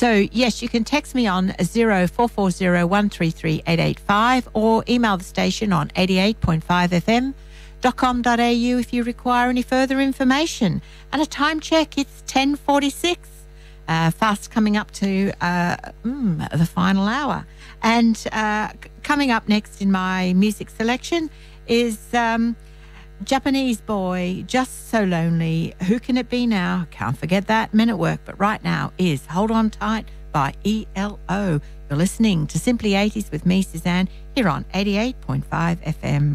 So, yes, you can text me on 0440 133 885 or email the station on 88.5fm.com.au if you require any further information. And a time check, it's 10:46. Fast coming up to the final hour. And coming up next in my music selection is Japanese Boy, Just So Lonely. Who Can It Be Now? Can't forget that. Men at Work. But right now is Hold On Tight by ELO. You're listening to Simply 80s with me, Suzanne, here on 88.5 FM.